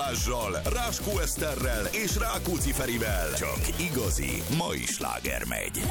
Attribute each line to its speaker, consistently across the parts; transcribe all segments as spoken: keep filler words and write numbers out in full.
Speaker 1: Balázsral, Ráskó Eszterrel és Rákóczi Ferivel. Csak igazi mai sláger megy.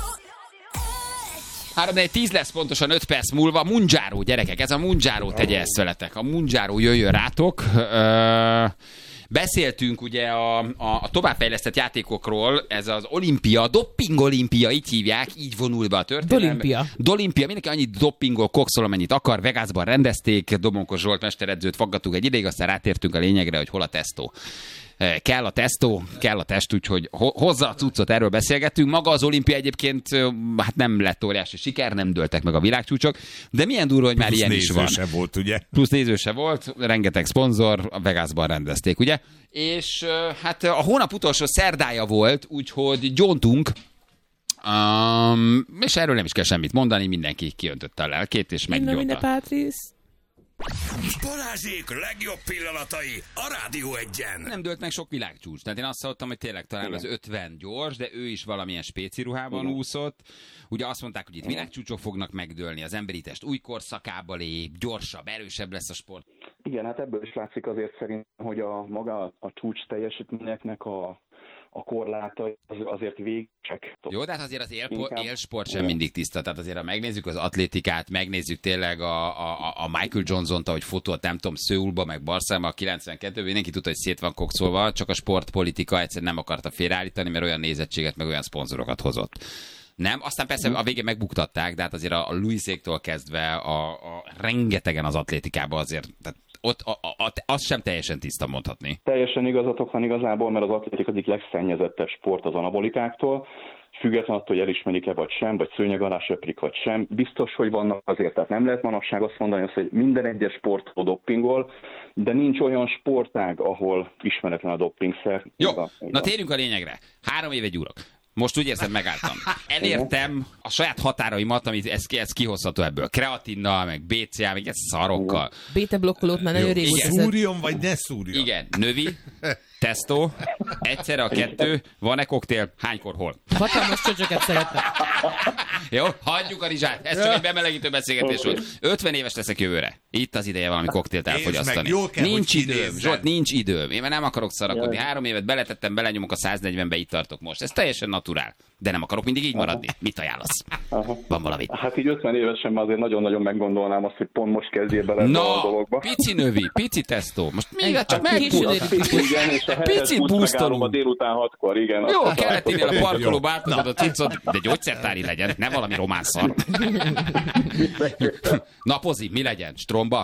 Speaker 2: három négy tíz lesz pontosan öt perc múlva. Munjaro, gyerekek, ez a Munjaro tegye ezt veletek. A Munjaro jöjjön rátok. Ö, beszéltünk ugye a, a, a továbbfejlesztett játékokról, ez az olimpia, dopping olimpia, így hívják, így vonul be a történelem.
Speaker 3: Dolimpia.
Speaker 2: Dolimpia, mindenki annyit doppingol, kokszol, amennyit akar. Vegasban rendezték, Domonkos Zsolt mesteredzőt faggattuk egy ideig, aztán rátértünk a lényegre, hogy hol a tesztó. Kell a tesztó, kell a test, úgyhogy hozza a cuccot, erről beszélgettünk. Maga az olimpia egyébként hát nem lett óriási siker, nem dőltek meg a világcsúcsok, de milyen durva, hogy már
Speaker 4: Plusz
Speaker 2: ilyen is van.
Speaker 4: Plusz néző se volt, ugye?
Speaker 2: Plusz néző se volt, rengeteg szponzor, a Vegasban rendezték, ugye? És hát a hónap utolsó szerdája volt, úgyhogy gyóntunk, um, és erről nem is kell semmit mondani, mindenki kiöntötte a lelkét, és
Speaker 3: Minden, minden
Speaker 2: meggyónta.
Speaker 3: Patrice.
Speaker 1: Balázsék legjobb pillanatai a Rádió Egyen.
Speaker 2: Nem dőlt meg sok világcsúcs. Tehát én azt hallottam, hogy tényleg talán igen. Az ötven gyors, de ő is valamilyen spéci ruhában igen. úszott. Ugye azt mondták, hogy itt világcsúcsok fognak megdőlni, az emberi test új korszakába lép, gyorsabb, erősebb lesz a sport.
Speaker 5: Igen, hát ebből is látszik azért szerint, hogy a maga a csúcs teljesítményeknek a a korlátai az, azért végsek.
Speaker 2: Jó, de hát azért az élpo, élsport sem mindig tiszta. Tehát azért, ha megnézzük az atlétikát, megnézzük tényleg a, a, a Michael Johnson-t, ahogy fotólt, nem tudom, Szöulba, meg Barcelonában a kilencvenkettőben, mindenki tudta, hogy szét van kokszolva, csak a sportpolitika egyszerűen nem akarta félreállítani, mert olyan nézettséget, meg olyan szponzorokat hozott. Nem? Aztán persze a végén megbuktatták, de hát azért a Louiséktól kezdve a, a rengetegen az atlétikában azért, tehát ott a, a, a, az sem teljesen tiszta mondhatni.
Speaker 5: Teljesen igazatok van igazából, mert az atlétika egyik legszennyezettebb sport az anabolikáktól, független attól, hogy elismerik-e vagy sem, vagy szőnyeg alá söprik vagy sem. Biztos, hogy vannak azért, tehát nem lehet manapság azt mondani, hogy minden egyes sportról doppingol, de nincs olyan sportág, ahol ismeretlen a dopingszer.
Speaker 2: Jó, na térjünk a lényegre. Három éve gyúrok. Most úgy érzem, megálltam. Elértem a saját határaimat, amit ez, ez kihozható ebből. Kreatinnal, meg bé cé á, meg ez szarokkal.
Speaker 3: Béta-blokkolót már nagyon régóta.
Speaker 4: Szúrjon, vagy ne szúrjon?
Speaker 2: Igen, növi, tesztó, egyszerre a kettő, van-e koktél, hánykor, hol?
Speaker 3: Hatalmas csöcsöket szeretem.
Speaker 2: Jó, hagyjuk a rizsát. Ez csak egy bemelegítő beszélgetés volt. ötven éves leszek jövőre. Itt az ideje valami koktélt elfogyasztani.
Speaker 4: Kell,
Speaker 2: nincs időm, Zsolt, nincs időm. Én már nem akarok szarakodni. Három évet beletettem, belenyomok a száznegyvenbe, itt tartok most. Ez teljesen naturál. De nem akarok mindig így maradni. Mit ajánlasz?
Speaker 5: Aha.
Speaker 2: Van valami?
Speaker 5: Hát így ötven évesen már azért nagyon-nagyon meggondolnám azt, hogy pont most kezdjél bele
Speaker 2: no,
Speaker 5: a dologba.
Speaker 2: Pici növi, pici tesztó. Most még hát csak
Speaker 5: meg
Speaker 2: pici busztolunk.
Speaker 5: A délután hatkor, igen.
Speaker 2: Jó, kellett írni a parkolóba, átadod a cicot, de gyógyszertári legyen, ne valami román szar. Napozi, mi legyen? Stromba?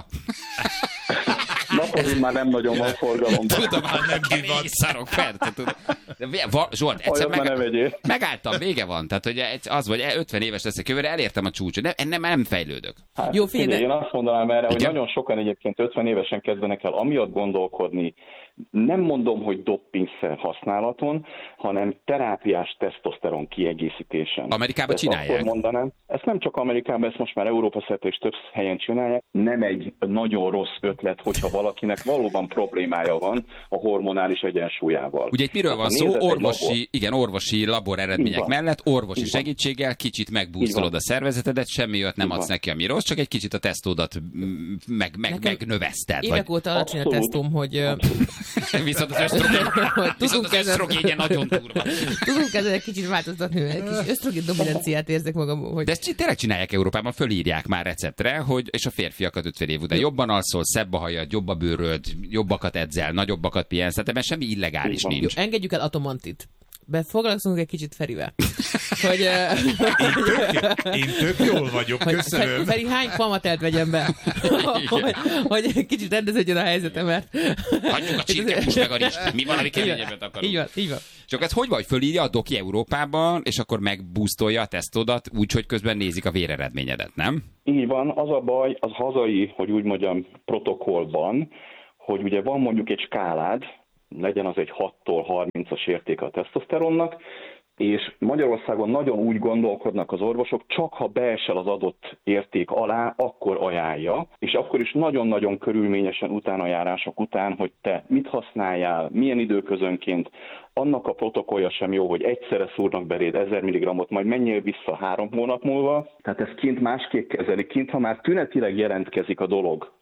Speaker 5: Napozunk már nem nagyon van forgalom.
Speaker 2: Tudom, már nem divat. Szarok, persze. Zsolt, egyszer meg, megálltam, vége van. Tehát, hogy az vagy, ötven éves leszek jövőre, elértem a csúcsot. Nem, nem, nem fejlődök.
Speaker 5: Hát, jó, figyelj, én azt mondanám erre, hogy nagyon sokan egyébként ötven évesen kezdenek el amiatt gondolkodni, nem mondom, hogy dopingszer használaton, hanem terápiás tesztoszteron kiegészítésen.
Speaker 2: Amerikában ezt csinálják.
Speaker 5: Mondanám. Ezt nem csak Amerikában, ezt most már Európa szerte és több helyen csinálják. Nem egy nagyon rossz ötlet, hogyha valakinek valóban problémája van a hormonális egyensúlyával.
Speaker 2: Ugye itt miről van szó? Orvosi, igen, orvosi labor eredmények mellett, orvosi így segítséggel kicsit megbúszolod a szervezetedet, semmi olyat nem így adsz van. Neki, ami rossz, csak egy kicsit a tesztódat meg, meg, megnöveszted.
Speaker 3: Évek óta alacsony a tesztom, hogy...
Speaker 2: Viszont az ösztrogén, viszont az ösztrogénje nagyon durva.
Speaker 3: Tudunk ezzel egy kicsit változtatni, egy kis ösztrogén dominanciát érzek magam. Hogy...
Speaker 2: De ezt tényleg csinálják Európában, fölírják már receptre, hogy, és a férfiakat ötven év után jobban alszol, szebb a hajad, jobb a bőröd, jobbakat edzel, nagyobbakat pihensz, tehát ebben semmi illegális nincs.
Speaker 3: Jó, engedjük el Atomantit. Foglalkozunk egy kicsit Ferivel. Hogy,
Speaker 4: én, tök, én tök jól vagyok,
Speaker 3: hogy
Speaker 4: köszönöm.
Speaker 3: Feri, hány pamatelt vegyem be? hogy, hogy kicsit rendeződjön a helyzetem, mert...
Speaker 2: Hagyjuk a csirkepus meg a rizst. Mi van, ami keményebbet akarunk?
Speaker 3: Így van, így van.
Speaker 2: Csak ez hogy vagy? Fölírja a doki Európában, és akkor megboostolja a tesztodat, úgyhogy közben nézik a véreredményedet, nem?
Speaker 5: Így van. Az a baj, az hazai, hogy úgy mondjam, protokollban, hogy ugye van mondjuk egy skálád, legyen az egy hattól harmincas értéke a tesztoszteronnak, és Magyarországon nagyon úgy gondolkodnak az orvosok, csak ha beesel az adott érték alá, akkor ajánlja, és akkor is nagyon-nagyon körülményesen utánajárások után, hogy te mit használjál, milyen időközönként, annak a protokollja sem jó, hogy egyszerre szúrnak beléd ezer milligrammot, majd menjél vissza három hónap múlva, tehát ezt kint másképp kezeli, kint, ha már tünetileg jelentkezik a dolog,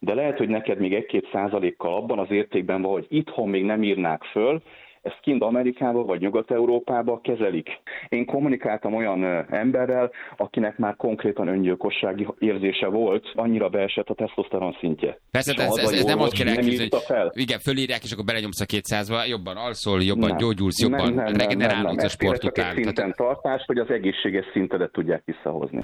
Speaker 5: de lehet, hogy neked még egy-két százalékkal abban az értékben van, hogy itthon még nem írnák föl, ezt kint Amerikában vagy Nyugat-Európában kezelik. Én kommunikáltam olyan emberrel, akinek már konkrétan öngyilkossági érzése volt, annyira beesett a tesztoszteron szintje.
Speaker 2: Persze, ez, ez, ez nem ott kell elképzelni, hogy igen, fölírják, és akkor belenyomsz a kétszázba, jobban alszol, jobban nem. gyógyulsz, jobban regenerálódsz a sport után.
Speaker 5: Egy szinten tartás, hogy az egészséges szintedet tudják visszahozni.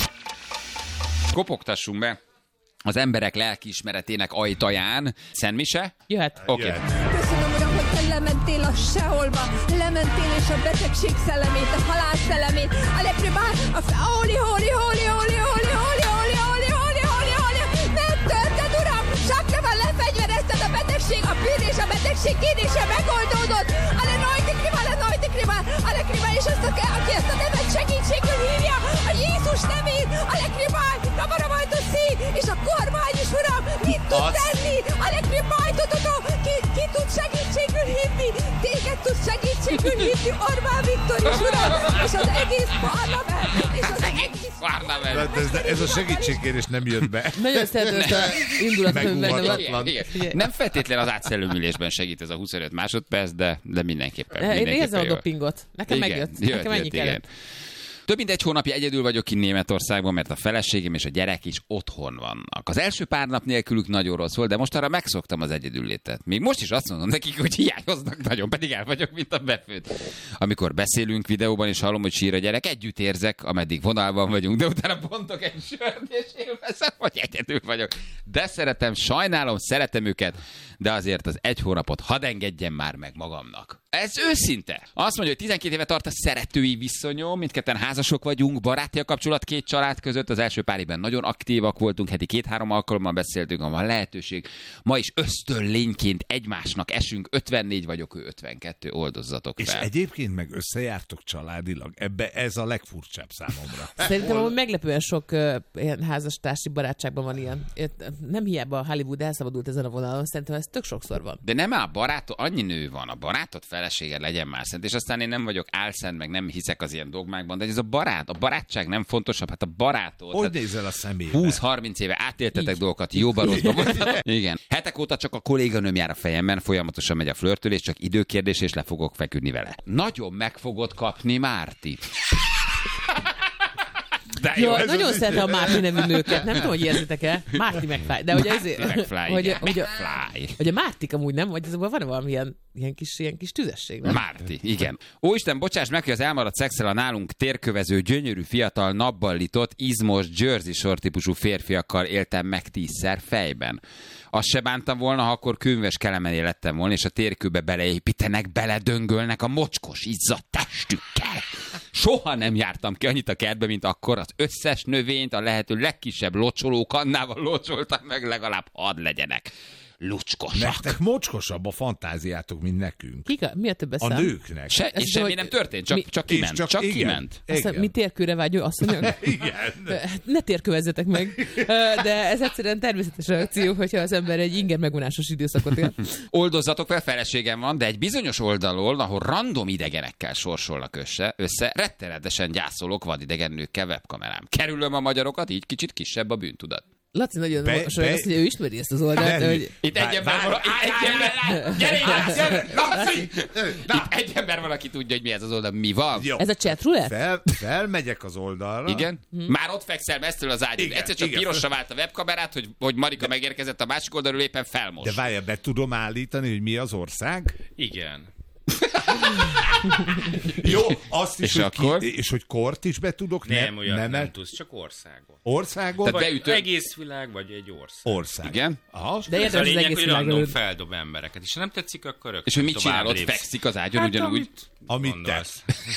Speaker 2: Kopogtassunk be az emberek lelkiismeretének ajtaján. Szentmise?
Speaker 3: Jöhet.
Speaker 2: Oké. Okay.
Speaker 6: Köszönöm, Uram, hogy te lementél a seholba, lementél és a betegség szellemét, a halál szellemét, a lepribál, a hóli, hóli, hóli, hóli, hóli, hóli, hóli, hóli, hóli, hóli, hóli, megtölted, Uram, csak te van lefegyverezted a betegség, a bűn és a betegség kérdése megoldódott, ale najti krivál, a najti krivál, a lekrivál, és azt, aki ezt a nevet segítségül hívja, a Jézus nevét, a lekrivál, kamara majd a szín, és a kormány is, Uram, mit tud tenni, a lekrivál, tudod, ki, ki tud segítségül hívni, téged tud segítségül hívni, Orbán Viktor is, Uram, és az egész parlament, és az egész
Speaker 2: parlament.
Speaker 4: Ez, ez a segítségkérés nem jött be.
Speaker 3: Nagyon szeretett a indulat, hogy benne van.
Speaker 2: Igen, igen. Nem feltétlen az átszellőműlésben segít ez a huszonöt másodperc, de, de mindenképpen.
Speaker 3: Én
Speaker 2: mindenképpen
Speaker 3: érzem a dopingot. Nekem igen, megjött.
Speaker 2: Jött,
Speaker 3: Nekem ennyi
Speaker 2: jött,
Speaker 3: kellett.
Speaker 2: Több mint egy hónapja egyedül vagyok ki Németországban, mert a feleségem és a gyerek is otthon vannak. Az első pár nap nélkülük nagyon rossz volt, de most arra megszoktam az egyedüllétet. Még most is azt mondom nekik, hogy hiányoznak nagyon, pedig el vagyok, mint a befőtt. Amikor beszélünk videóban, és hallom, hogy sír a gyerek, együtt érzek, ameddig vonalban vagyunk, de utána bontok egy sört, és élvezem, hogy egyedül vagyok. De szeretem, sajnálom, szeretem őket, de azért az egy hónapot hadd engedjem már meg magamnak. Ez őszinte. Azt mondja, hogy tizenkét éve tart a szeretői viszonyom, mindketten házasok vagyunk, baráti a kapcsolat két család között, az első pár évben nagyon aktívak voltunk, heti két-három alkalommal beszéltünk, ha van lehetőség. Ma is ösztönlényként egymásnak esünk, ötvennégy vagyok, ő ötvenkettő, oldozzatok fel.
Speaker 4: És egyébként meg összejártok családilag, ebbe ez a legfurcsább számomra.
Speaker 3: Szerintem Hol... meglepően sok uh, ilyen házastársi barátságban van ilyen. Nem hiába a Hollywood elszabadult ezen a vonalon, szerintem ez tök sokszor van.
Speaker 2: De nem áll barátod, annyi nő van, a barátod feleséged legyen már szent, és aztán én nem vagyok álszent, meg nem hiszek az ilyen dogmákban, de ez a barát, a barátság nem fontosabb, hát a barátod.
Speaker 4: Hogy nézel a szemébe?
Speaker 2: húsz-harminc éve átéltetek így, dolgokat, jóba rosszba. Igen. Hetek óta csak a kolléganőm jár a fejemben, folyamatosan megy a flörtölés, csak időkérdés, és le fogok feküdni vele. Nagyon meg fogod kapni Márti.
Speaker 3: De jó, jó nagyon szeretem a Márti nevű nőket, nem tudom, hogy érzitek-e. Márti McFly. De hogy azért,
Speaker 2: McFly,
Speaker 3: hogy, hogy, a,
Speaker 2: McFly.
Speaker 3: hogy a Mártik amúgy nem, vagy azokban van valami ilyen, ilyen, kis, ilyen kis tüzesség, nem?
Speaker 2: Márti, igen. Óisten, bocsáss meg, hogy az elmaradt szexel a nálunk térkövező, gyönyörű, fiatal, nappallított, izmos, Jersey Shore típusú férfiakkal éltem meg tízszer fejben. Azt se bántam volna, ha akkor könyves kelemené lettem volna, és a térkőbe beleépítenek, beledöngölnek a mocskos, izzadt testükkel. Soha nem jártam ki annyit a kertbe, mint akkor. Az összes növényt a lehető legkisebb locsolókannával locsoltak meg, legalább hadd legyenek lucskosak.
Speaker 4: Nektek mocskosabb a fantáziátok, mint nekünk.
Speaker 3: Kika? Mi a több
Speaker 4: A nőknek.
Speaker 2: Se, és semmi hogy... nem történt, csak, mi... csak kiment. Csak, csak
Speaker 4: igen,
Speaker 2: kiment.
Speaker 3: Aztán mi térkőre vágyó asszonyok?
Speaker 4: Igen.
Speaker 3: Ne térkövezzetek meg. De ez egyszerűen természetes reakció, hogyha az ember egy inger megvonásos időszakot él.
Speaker 2: Oldozzatok fel, feleségem van, de egy bizonyos oldalon, ahol random idegenekkel sorsolnak össze, össze rettenetesen gyászolok vadidegen nőkkel webkamerám. Kerülöm a magyarokat, így kicsit kisebb a bűntudat.
Speaker 3: Laci nagyon mosolyog, azt, hogy ő ismeri ezt az oldalt. De, hogy...
Speaker 2: Itt egy ember van, itt egy ember, gyere, gyere, Laci! Itt egy ember van, aki tudja, hogy mi ez az oldal, mi van.
Speaker 4: Jó.
Speaker 3: Ez a chat roulette?
Speaker 4: Fel, felmegyek az oldalra.
Speaker 2: Igen? Hmm. Már ott fekszel messzel az ágyad. Egyszer csak pirosra vált a webkamerát, hogy, hogy Marika de... megérkezett a másik oldalról, éppen felmos.
Speaker 4: De várja, be tudom állítani, hogy mi az ország?
Speaker 7: Igen.
Speaker 4: Jó, azt is,
Speaker 2: és,
Speaker 4: hogy
Speaker 2: akkor?
Speaker 4: Ki, és hogy kort is be tudok?
Speaker 7: Nem,
Speaker 4: ne,
Speaker 7: olyan nem,
Speaker 4: nem
Speaker 7: tudsz, csak országot.
Speaker 4: Országot?
Speaker 7: Vagy
Speaker 2: beütő...
Speaker 7: egész világ, vagy egy ország.
Speaker 4: Ország.
Speaker 2: Igen?
Speaker 4: Aha.
Speaker 3: De
Speaker 7: ez a lényeg, hogy random
Speaker 3: világról...
Speaker 7: feldob embereket, és ha nem tetszik, akkor rögtön.
Speaker 2: És hogy mit csinál, ott fekszik az ágyon, hát, ugyanúgy?
Speaker 4: Amit, amit te.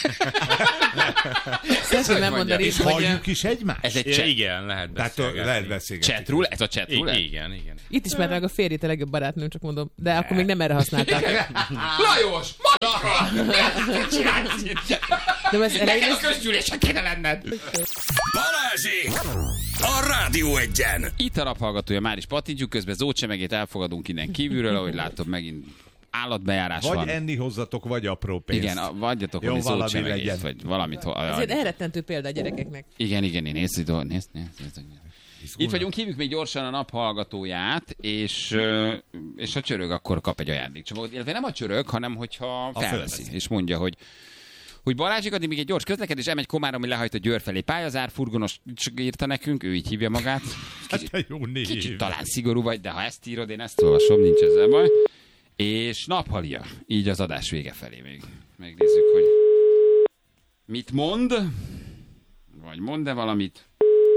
Speaker 3: Szeretném elmondani,
Speaker 4: és halljuk is egymást?
Speaker 2: Ez egy
Speaker 7: chat. Igen, lehet beszélgetni.
Speaker 4: Tehát lehet beszélgetni.
Speaker 2: Chatrul? Ez a chatrul?
Speaker 7: Igen, igen.
Speaker 3: Itt ismert meg a férjét a legjobb barátnőm, csak mondom. De akkor még nem erre használták.
Speaker 2: Lajos! Marika! Csinálsz itt! Nekem a közgyűlésen kéne lenned!
Speaker 1: Balázsék! A Rádió Egyen!
Speaker 2: Itt a naphallgatója már is patintjuk, közben zócsemegét elfogadunk innen kívülről, ahogy látom, megint állatbejárás
Speaker 4: vagy
Speaker 2: van.
Speaker 4: Vagy enni hozzatok, vagy apró pénzt.
Speaker 2: Igen, a, vagyjatok valami zócsemegét, vagy valamit.
Speaker 3: Ez egy elrettentő példa a gyerekeknek.
Speaker 2: Igen, igen, én nézd, nézd, nézd, nézd. Itt vagyunk, hívjuk még gyorsan a nap hallgatóját, és, és ha csörög, akkor kap egy ajándékcsomagot. Illetve nem a csörög, hanem hogyha felveszi, és mondja, hogy hogy Balázsik, addig még egy gyors közlekedés, M egy Komárom, ami lehajt a Győr felé pályazár, furgonos írta nekünk, ő így hívja magát. Kicsit,
Speaker 4: hát jó név.
Speaker 2: Kicsit talán szigorú vagy, de ha ezt írod, én ezt olvasom, nincs ezzel baj. És naphalia, így az adás vége felé még. Megnézzük, hogy mit mond, vagy mond-e valamit.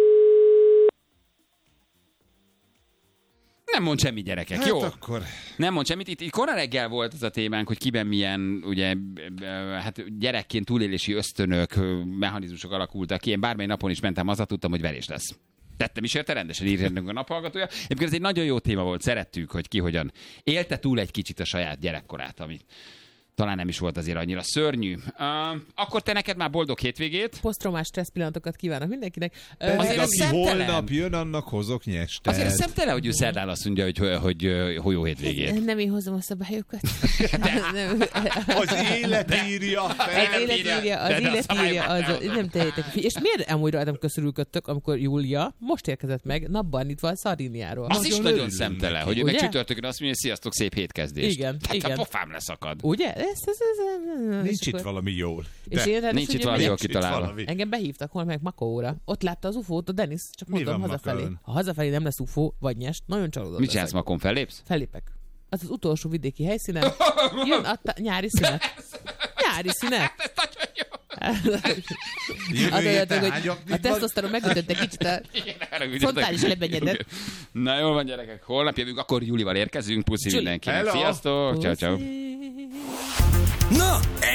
Speaker 2: Nem mond semmit, gyerekek,
Speaker 4: hát
Speaker 2: jó?
Speaker 4: Akkor...
Speaker 2: Nem mond semmit. Itt, itt kora reggel volt az a témánk, hogy kiben milyen ugye, hát gyerekként túlélési ösztönök, mechanizmusok alakultak ki. Én bármely napon is mentem, haza tudtam, hogy verés lesz. Tettem is érte, rendesen írjunk a naphallgatója. Egyébként ez egy nagyon jó téma volt, szerettük, hogy ki hogyan élte túl egy kicsit a saját gyerekkorát, amit talán nem is volt azért annyira szörnyű. Uh, akkor te neked már boldog hétvégét.
Speaker 3: Posztraumás stressz pillanatokat kívánok mindenkinek.
Speaker 4: Pedig
Speaker 2: azért
Speaker 4: aki
Speaker 2: szemtelen.
Speaker 4: holnap jön, annak hozok nyestet.
Speaker 2: Azért szemtelen, hogy ő szerdán azt mondja, hogy, hogy, hogy, hogy jó hétvégét.
Speaker 3: Nem én hozom a szabályokat.
Speaker 4: Az élet írja.
Speaker 3: Az élet írja, az élet írja. Az, nem tehetek. És miért amúgy rajtam köszörülködtök, amikor Júlia most érkezett meg, napban itt van Szardíniáról.
Speaker 2: Az is nagyon szemtelen,
Speaker 3: neki.
Speaker 2: hogy ő
Speaker 3: Ugye?
Speaker 2: meg csütörtökön azt mondja, hogy sziasztok, szép hétkezdést.
Speaker 3: Igen,
Speaker 2: hát
Speaker 3: igen.
Speaker 2: a pofám leszakad.
Speaker 3: Ugye? Ez, ez, ez, ez,
Speaker 4: Nincs itt valami jól.
Speaker 3: És én
Speaker 2: Nincs itt valami jól kitalálva.
Speaker 3: Engem behívtak holnap meg Makóra. Ott látta az ufót a Denis, csak
Speaker 4: Mi
Speaker 3: mondom
Speaker 4: van
Speaker 3: hazafelé.
Speaker 4: Makón?
Speaker 3: Ha hazafelé nem lesz ufó, vagy nyest, nagyon csalódott.
Speaker 2: Mit csinálsz, Makon, fellépsz?
Speaker 3: Fellépek. Az az utolsó vidéki helyszínen. Jön a ta- nyári szünet. Nyári szünet.
Speaker 2: Ez nagyon jó.
Speaker 3: Az olyan, hogy a tesztoszteron megütötte kicsit a frontális lebenyedet.
Speaker 2: Na jól van, gyerekek, holnap jövünk, akkor Júlival érkezünk. Puszi mindenkinek. Sziasztok, ciao, ciao.